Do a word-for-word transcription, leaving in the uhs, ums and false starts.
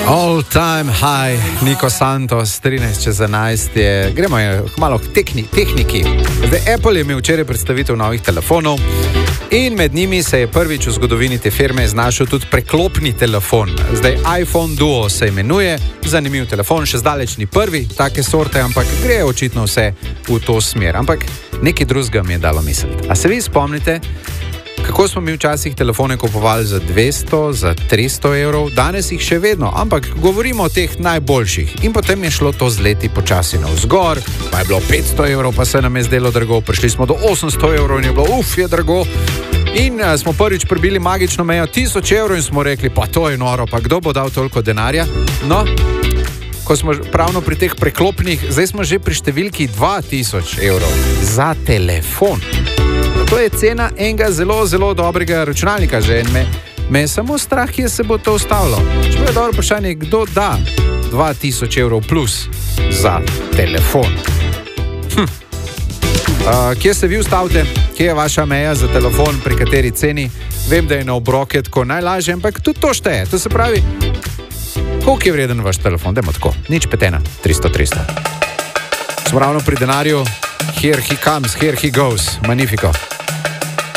All time high, Niko Santos, trinajst čez enajst je. Gremo je malo k tekni, tehniki. Zdaj, Apple je imel včeraj predstavitev novih telefonov in med njimi se je prvič v zgodovini te firme znašel tudi preklopni telefon. Zdaj, iPhone Duo se imenuje, zanimiv telefon, še zdaleč ni prvi take sorte, ampak gre očitno vse v to smer. Ampak nekaj drugega mi je dalo misliti. A se vi spomnite, kako smo mi včasih telefone kupovali za dvesto, za tristo evrov, danes jih še vedno, ampak govorimo o teh najboljših. In potem je šlo to z leti počasi navzgor, pa je bilo petsto evrov, pa se nam je zdelo drago, prišli smo do osemsto evrov in je bilo, uf, je drago. In uh, smo prvič prebili magično mejo tisoč evrov in smo rekli, pa to je noro, pa kdo bo dal toliko denarja? No, ko smo pravno pri teh preklopnih, zdaj smo že pri številki dva tisoč evrov za telefon. To je cena enega zelo, zelo dobrega računalnika že in me, me je samo strah, kje se bo to ustavilo. Če je dobro vprašanje, kdo da dva tisoč evrov plus za telefon? Hm. Uh, kje se vi ustavite? Kje je vaša meja za telefon, pri kateri ceni? Vem, da je na obroke tako najlažje, ampak tudi to šteje. To se pravi, koliko je vreden vaš telefon? Dajmo tako, nič petena, tristo, tristo. Smo ravno pri denarju. Here he comes, here he goes. Magnifico.